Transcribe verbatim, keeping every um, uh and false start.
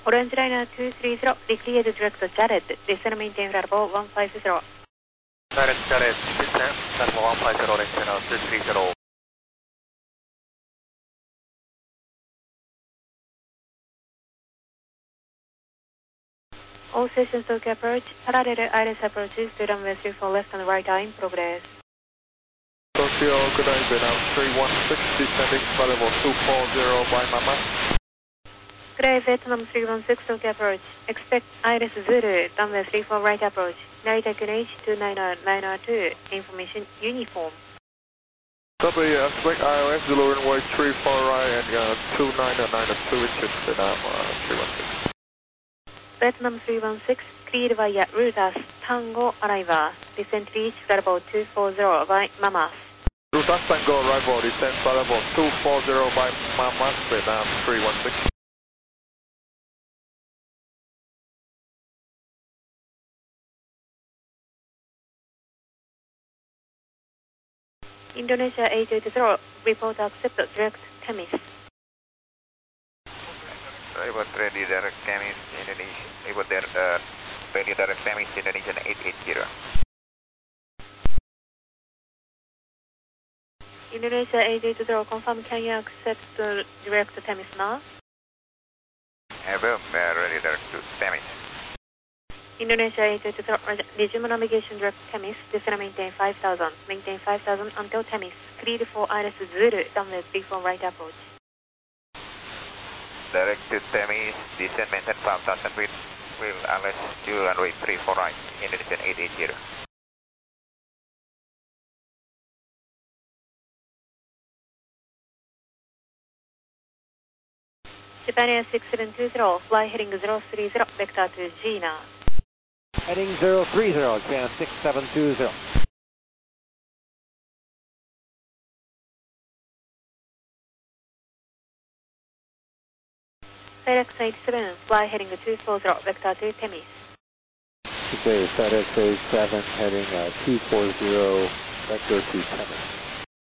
Orange Liner two three zero, declared direct Jared, descend maintain flight level one five zero. Jared, Jared, descend, flight level one five zero, Orange Liner two three zero. All stations Tokyo approach, parallel Iris approaches to runway three four left and right are in progress. Tokyo, good day, Vietnam three one six, descending flight level two four zero by Mama. Good day, Vietnam three one six Tokyo approach. Expect Iris Zulu, runway three four right approach. Narita Q N H two nine nine two, information uniform. Copy, expect I O S Zulu runway three four right and uh, two nine nine two inches, Vietnam uh, three one six. Vietnam three one six, cleared via Rutas, Tango Arriva, descent reach flight level two four zero by Mamas. Rutas Tango arrival, descent flight level two four zero by Mamas, Vietnam three one six. Indonesia eight eight zero, report accept direct Temis. Report ready direct Temis, Indonesia. Report there, uh, ready direct Temis, Indonesian eight eight zero. Indonesia eight eight zero, confirm, can you accept uh, direct Temis now? Above, uh, ready direct to Temis. Indonesia eight eight zero, resume navigation direct Temis, descend maintain five thousand, maintain five thousand until Temis, cleared for Iris Zulu, runway three four right approach. Direct to Temis, descend maintain five thousand feet, will Alice to runway three four right, Indonesian eight eight zero. Japan Air six seven two zero, fly heading zero three zero, vector to Gina. Heading zero three zero, Japan six seven two zero. FedEx eight seven, fly heading two four zero, vector to Temis. Okay, FedEx eight seven heading uh, two four zero, vector to Temis.